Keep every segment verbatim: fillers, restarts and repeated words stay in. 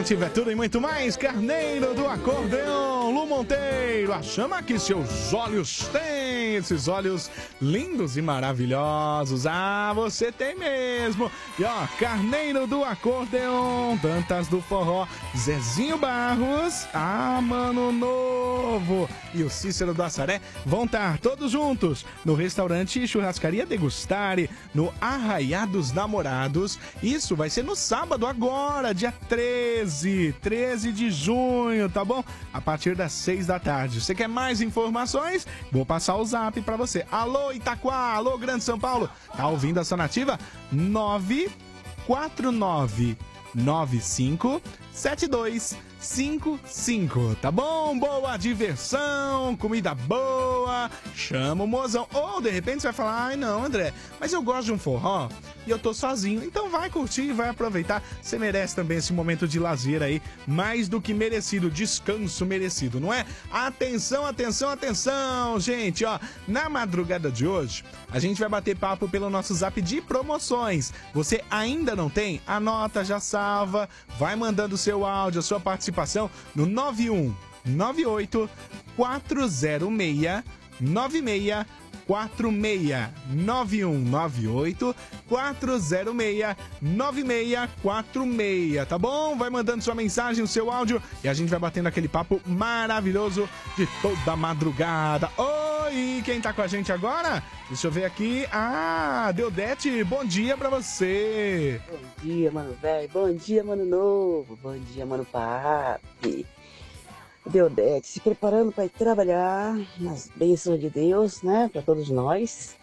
Nativa é tudo e muito mais. Carneiro do acordeão, Lu Monteiro, a chama que seus olhos têm, esses olhos lindos e maravilhosos. Ah, você tem mesmo. E ó, Carneiro do acordeão, Dantas do forró, Zezinho Barros, ah, Mano Novo e o Cícero do Assaré vão estar todos juntos no restaurante Churrascaria Degustare, no Arraiá dos Namorados. Isso vai ser no sábado agora, dia treze, treze de junho, tá bom? A partir das seis da tarde. Você quer mais informações? Vou passar o zap pra você. Alô, Itaquá, alô, Grande São Paulo. Tá ouvindo a sua nativa? nove quatro nove nove cinco sete dois cinco cinco, tá bom? Boa diversão, comida boa, chama o mozão. Ou de repente você vai falar, ai não, André, mas eu gosto de um forró e eu tô sozinho. Então vai curtir, vai aproveitar. Você merece também esse momento de lazer aí, mais do que merecido, descanso merecido, não é? Atenção, atenção, atenção, gente, ó, na madrugada de hoje, a gente vai bater papo pelo nosso zap de promoções. Você ainda não tem? Anota, já salva, vai mandando o seu áudio, a sua participação no nove um nove oito quatro zero seis nove seis quatro seis, nove um nove oito quatro zero seis nove seis quatro seis, tá bom? Vai mandando sua mensagem, o seu áudio e a gente vai batendo aquele papo maravilhoso de toda madrugada. Oi, quem tá com a gente agora? Deixa eu ver aqui. Ah, Deodete, bom dia pra você. Bom dia, mano velho. Bom dia, mano novo. Bom dia, mano papi. Deodete, se preparando para ir trabalhar nas bênçãos de Deus, né? Para todos nós.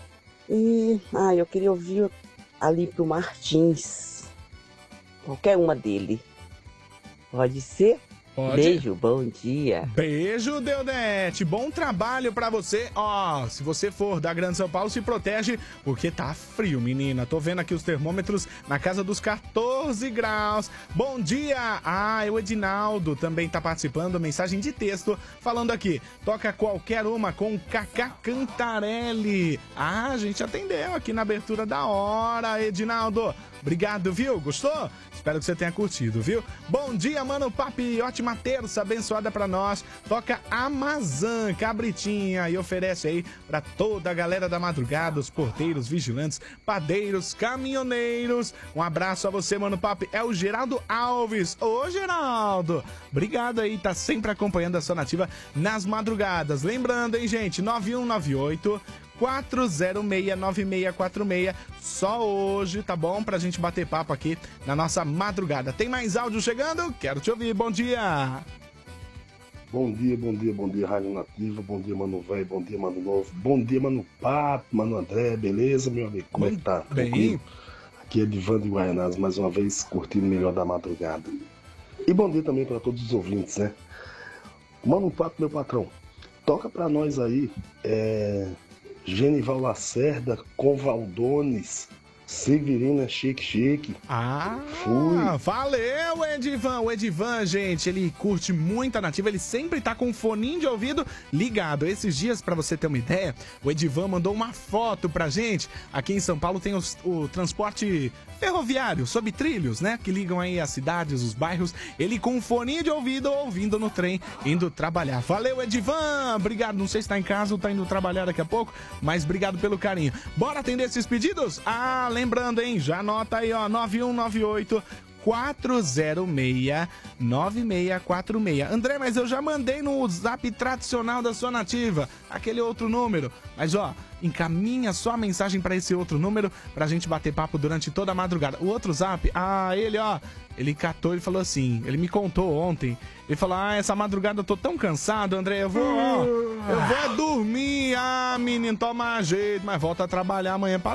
E, ah, eu queria ouvir ali pro Martins. Qualquer uma dele. Pode ser? Pode. Beijo, bom dia. Beijo, Deodete. Bom trabalho pra você. Ó, se você for da Grande São Paulo, se protege, porque tá frio, menina. Tô vendo aqui os termômetros na casa dos quatorze graus. Bom dia. Ah, o Edinaldo também tá participando. Mensagem de texto falando aqui. Toca qualquer uma com Cacá Cantarelli. Ah, a gente atendeu aqui na abertura da hora, Edinaldo. Obrigado, viu? Gostou? Espero que você tenha curtido, viu? Bom dia, mano papi. Ótima terça, abençoada pra nós. Toca Amazã, Cabritinha, e oferece aí pra toda a galera da madrugada, os porteiros, vigilantes, padeiros, caminhoneiros. Um abraço a você, mano papi. É o Geraldo Alves. Ô, Geraldo, obrigado aí, tá sempre acompanhando a sua nativa nas madrugadas. Lembrando, hein, gente, nove um nove oito quatro zero seis nove seis quatro seis, só hoje, tá bom? Pra gente bater papo aqui na nossa madrugada. Tem mais áudio chegando? Quero te ouvir, bom dia! Bom dia, bom dia, bom dia, Rádio Nativa, bom dia, mano velho, bom dia, mano novo, bom dia, mano papo, mano André, beleza, meu amigo? Como é que tá? Bem. Tranquilo? Aqui é Divan de Guaianazes, mais uma vez curtindo o melhor da madrugada. E bom dia também para todos os ouvintes, né? Mano papo, meu patrão, toca pra nós aí, é... Genival Lacerda com Valdones, Severina Chique Chique. Ah, Fui. Valeu, Edivan. O Edivan, gente, ele curte muito a nativa, ele sempre tá com um foninho de ouvido ligado. Esses dias, pra você ter uma ideia, o Edivan mandou uma foto pra gente. Aqui em São Paulo tem os, o transporte ferroviário, sob trilhos, né? Que ligam aí as cidades, os bairros. Ele com um foninho de ouvido, ouvindo no trem, indo trabalhar. Valeu, Edivan. Obrigado. Não sei se tá em casa ou tá indo trabalhar daqui a pouco, mas obrigado pelo carinho. Bora atender esses pedidos? Ah, lembrando, hein? Já anota aí, ó, nove um nove oito quatro zero seis nove seis quatro seis. André, mas eu já mandei no zap tradicional da sua nativa, aquele outro número. Mas, ó, encaminha só a mensagem para esse outro número pra gente bater papo durante toda a madrugada. O outro zap, ah, ele, ó, ele catou e falou assim, ele me contou ontem, ele falou, ah, essa madrugada eu tô tão cansado, André, eu vou, ó, eu vou dormir, ah, menino, toma jeito, mas volta a trabalhar amanhã pra